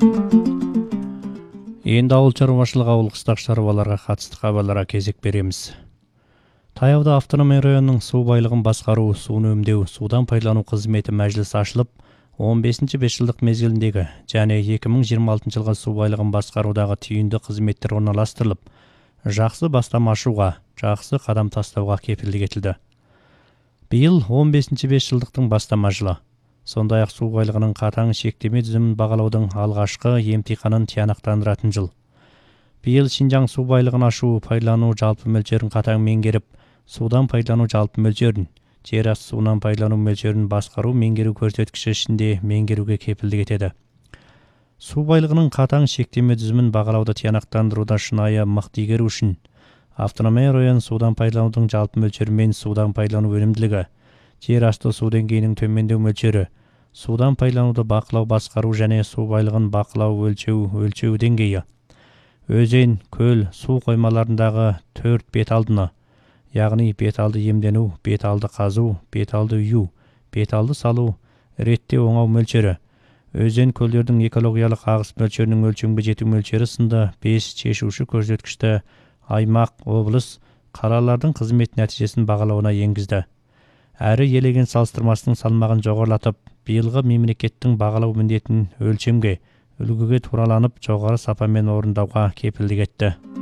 Енді ауыл шаруашылығы ауыл қыстақ шаруаларға қатысты хабарларға кезек береміз. Таяуда автономия районының су байлығын басқару, суын өңдеу, судан пайдалану қызметі мәжілісі ашылып, 15-ші 5 жылдық мезгіліндегі және 2026 жылға су байлығын басқарудағы түйінді қызметтер орналастырылып, жақсы бастама ашуға, жақсы қадам тастауға кепілдік етілді. Биыл 15-ші 5 жылдықтың бастама жылы. Сондай-ақ су байлығының қатаң шектеме тізімін бағалаудың алғашқы емтиханын тиянақтандыратын жыл. Биыл Шинжаң су байлығын ашу, пайдалану жалпы мөлшерін қатаң меңгеріп, судан пайдалану жалпы мөлшерін, жер асты суынан пайдалану мөлшерін басқару меңгеру көрсеткіші ішінде меңгеруге кепілдік етеді. Су байлығының қатаң шектеме тізімін бағалауды тиянақтандыруда шынайы мықты игеру үшін автономия район судан пайдаланудың жалпы мөлшері мен судан пайдалану өнімділігі, жер асты су деңгейінің төмендеу мөлшері, судан пайдалануды бақылау басқару және су байлығын бақылау өлшеу деңгейі, өзен, көл, су қоймаларындағы 4 беталдыны, яғни беталды емдену, беталды қазу, беталды үю, беталды салу, реттеу оңау мөлшері, өзен көлдердің экологиялық ағыс мөлшерінің өлшемге жету мөлшері сынды 5 шешуші көрсеткішті аймақ, облыс, қалалардың қызмет нәтижесін бағалауына енгізді. Әрі елеген салыстырмасының салмағын жоғарылатып, биылғы мемлекеттің бағалау міндетін өлшемге, үлгіге тураланып жоғары сапамен орындауға кепілдік етті.